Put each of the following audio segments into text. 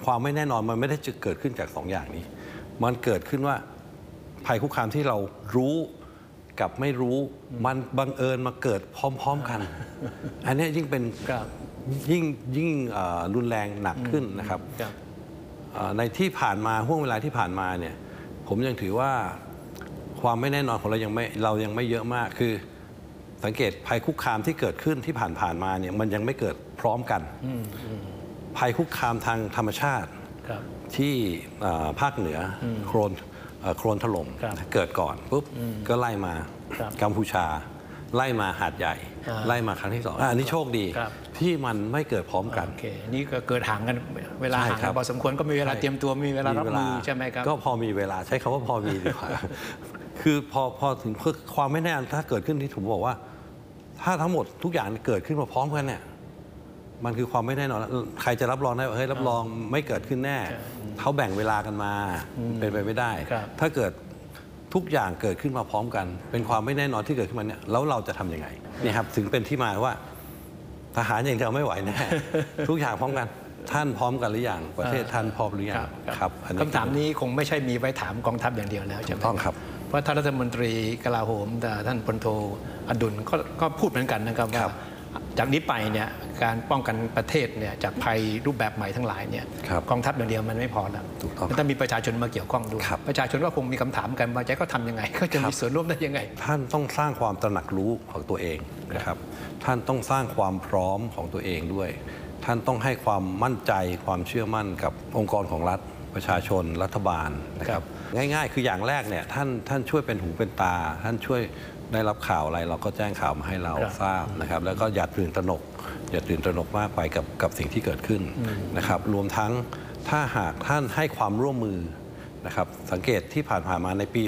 ความไม่แน่นอนมันไม่ได้จะเกิดขึ้นจาก2 อย่างนี้มันเกิดขึ้นว่าภัยคุกคามที่เรารู้กับไม่รู้มันบังเอิญมาเกิดพร้อมๆกันอันนี้ยิ่งเป็นยิ่งรุนแรงหนักขึ้นนะครับในที่ผ่านมาห่วงเวลาที่ผ่านมาเนี่ยผมยังถือว่าความไม่แน่นอนของเรายังไม่เยอะมากคือสังเกตภัยคุกคามที่เกิดขึ้นที่ผ่านมาเนี่ยมันยังไม่เกิดพร้อมกันภัยคุกคามทางธรรมชาติที่ภาคเหนือโคลนถล่มเกิดก่อนปุ๊บก็ไล่มากัมพูชาไล่มาหาดใหญ่ไล่มาครั้งที่2อันนี้โชคดีที่มันไม่เกิดพร้อมกันนี่ก็เกิดห่างกันเวลาห่างกันพอสมควรก็มีเวลาเตรียมตัวมีเวลารับมือใช่ไหมครับก็พอมีเวลาใช้คำว่าพอมีดีกว่าคือพอถึงความไม่แน่ถ้าเกิดขึ้นที่ผมบอกว่าถ้าทั้งหมดทุกอย่างเกิดขึ้นมาพร้อมกันเนี่ยมันคือความไม่แน่นอนใครจะรับรองได้ว่าเฮ้ยรับรองไม่เกิดขึ้นแน่เขาแบ่งเวลากันมาเป็นไปไม่ได้ถ้าเกิดทุกอย่างเกิดขึ้นมาพร้อมกันเป็นความไม่แน่นอนที่เกิดขึ้นมาเนี่ยแล้วเราจะทำยังไงนี่ครับถึงเป็นที่มาว่าทหารอย่างเดียวไม่ไหวแน่ทุกอย่างพร้อมกันท่านพร้อมกันหรือยังประเทศท่านพร้อมหรือยังครับคำถามนี้คงไม่ใช่มีไว้ถามกองทัพอย่างเดียวแล้วใช่ไหมต้องครับเพราะท่านรัฐมนตรีกลาโหมท่านพลโทอดุลก็พูดเหมือนกันนะครับว่าจากนี้ไปเนี่ยการป้องกันประเทศเนี่ยจากภัยรูปแบบใหม่ทั้งหลายเนี่ยกองทัพอย่างเดียวมันไม่พอแล้วมันต้องมีประชาชนมาเกี่ยวข้องด้วยประชาชนก็คงมีคำถามกันว่าจะเขาทำยังไงเขาจะมีส่วนร่วมได้ยังไงท่านต้องสร้างความตระหนักรู้ของตัวเองนะครับท่านต้องสร้างความพร้อมของตัวเองด้วยท่านต้องให้ความมั่นใจความเชื่อมั่นกับองค์กรของรัฐประชาชนรัฐบาลนะครับง่ายๆคืออย่างแรกเนี่ยท่านช่วยเป็นหูเป็นตาท่านช่วยได้รับข่าวอะไรเราก็แจ้งข่าวมาให้เราทราบนะครับแล้วก็อย่าตื่นตระหนกมากไปกับสิ่งที่เกิดขึ้นนะครับรวมทั้งถ้าหากท่านให้ความร่วมมือนะครับสังเกตที่ผ่านมาในปี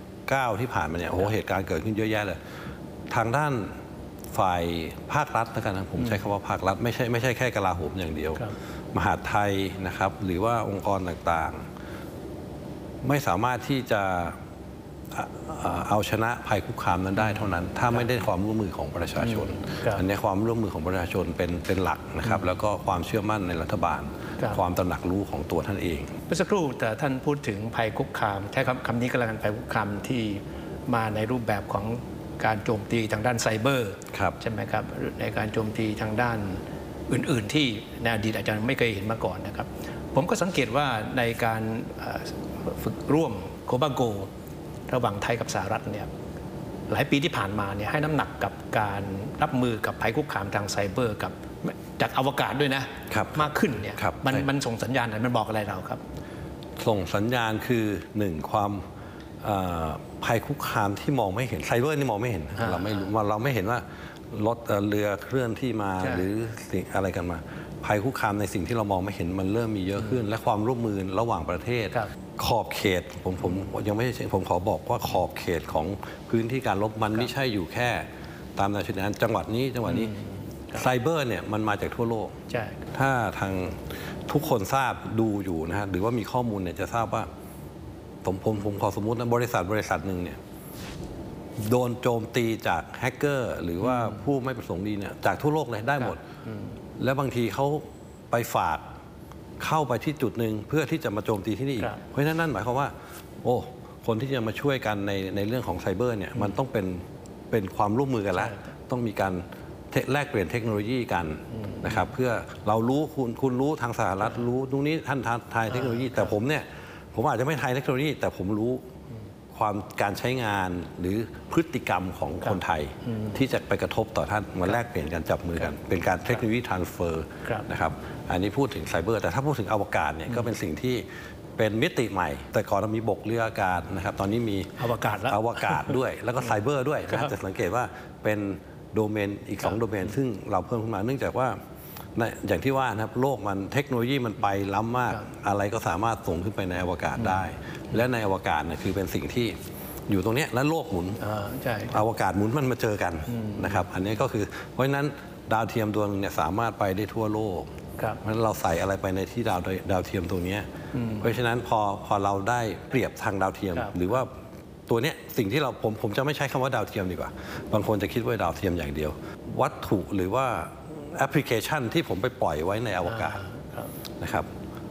69ที่ผ่านมาเนี่ยโอ้โหเหตุการณ์เกิดขึ้นเยอะแยะเลยทางด้านฝ่ายภาครัฐนะครับผมใช้คำว่าภาครัฐไม่ใช่แค่กลาโหมอย่างเดียวมหาดไทยนะครับหรือว่าองค์กรต่างๆไม่สามารถที่จะเอาชนะภัยคุกคามนั้นได้เท่านั้นถ้าไม่ได้ความร่วมมือของประชาชนอันนี้ความร่วมมือของประชาชนเป็นหลักนะครับแล้วก็ความเชื่อมั่นในรัฐบาลความตระหนักรู้ของตัวท่านเองเมื่อสักครู่แต่ท่านพูดถึงภัยคุกคามใช้คำนี้ก็แล้วกันภัยคุกคามที่มาในรูปแบบของการโจมตีทางด้านไซเบอร์ใช่ไหมครับในการโจมตีทางด้านอื่นๆที่ในอดีตอาจารย์ไม่เคยเห็นมาก่อนนะครับผมก็สังเกตว่าในการฝึกร่วมโคบาโกระหว่างไทยกับสหรัฐเนี่ยหลายปีที่ผ่านมาเนี่ยให้น้ำหนักกับการรับมือกับภัยคุกคามทางไซเบอร์กับจากอวกาศด้วยนะมากขึ้นเนี่ยมันส่งสัญญาณอะไรมันบอกอะไรเราครับส่งสัญญาณคือ1ความภัยคุกคามที่มองไม่เห็นไซเบอร์นี่มองไม่เห็นเราไม่รู้ว่าเราไม่เห็นว่ารถเรือเคลื่อนที่มาหรือสิ่งอะไรกันมาภัยคุกคามในสิ่งที่เรามองไม่เห็นมันเริ่มมีเยอะขึ้นและความร่วมมือระหว่างประเทศขอบเขตผมยังไม่ใช่ผมขอบอกว่าขอบเขตของพื้นที่การรบมันไม่ใช่อยู่แค่ตามแนวชายแดนจังหวัดนี้ไซเบอร์เนี่ยมันมาจากทั่วโลกถ้าทางทุกคนทราบดูอยู่นะฮะหรือว่ามีข้อมูลเนี่ยจะทราบว่าผมขอสมมุตินะบริษัทหนึ่งเนี่ยโดนโจมตีจากแฮกเกอร์หรือว่าผู้ไม่ประสงค์ดีเนี่ยจากทั่วโลกเลยได้หมดแล้วบางทีเขาไปฝากเข้าไปที่จุดหนึ่งเพื่อที่จะมาโจมตีที่นี่อีกเพราะฉะนั้นนั่นหมายความว่าโอ้คนที่จะมาช่วยกันในเรื่องของไซเบอร์เนี่ยมันต้องเป็นความร่วมมือกันแล้วต้องมีการแลกเปลี่ยนเทคโนโลยีกันนะครับเพื่อเรารู้คุณรู้ทางสหรัฐรู้ตรงนี้ท่านทายเทคโนโลยีแต่ผมอาจจะไม่ทายเทคโนโลยีแต่ผมรู้ความการใช้งานหรือพฤติกรรมของคนไทยที่จะไปกระทบต่อท่านมาแลกเปลี่ยนกันจับมือกันเป็นการเทคโนโลยีทรานสเฟอร์นะครับอันนี้พูดถึงไซเบอร์แต่ถ้าพูดถึงอวกาศเนี่ยก็เป็นสิ่งที่เป็นมิติใหม่แต่ก่อนเรามีบกเรืออากาศนะครับตอนนี้มีอวกาศด้วยแล้วก็ไซเบอร์ด้วยนะจะสังเกตว่าเป็นโดเมนอีก2โดเมนซึ่งเราเพิ่มขึ้นมาเนื่องจากว่าอย่างที่ว่านะครับโลกมันเทคโนโลยีมันไปล้ำมากอะไรก็สามารถส่งขึ้นไปในอวกาศได้และในอวกาศเนี่ยคือเป็นสิ่งที่อยู่ตรงนี้และโลกหมุนอวกาศหมุนมันมาเจอกันนะครับอันนี้ก็คือเพราะฉะนั้นดาวเทียมดวงเนี่ยสามารถไปได้ทั่วโลกเพราะฉะนั้นเราใส่อะไรไปในที่ดาวเทียมตรงนี้เพราะฉะนั้นพอเราได้เปรียบทางดาวเทียมหรือว่าตัวนี้สิ่งที่ผมจะไม่ใช้คำว่าดาวเทียมดีกว่าบางคนจะคิดว่าดาวเทียมอย่างเดียววัตถุหรือว่าแอปพลิเคชันที่ผมไปปล่อยไว้ในอวกาศนะครับ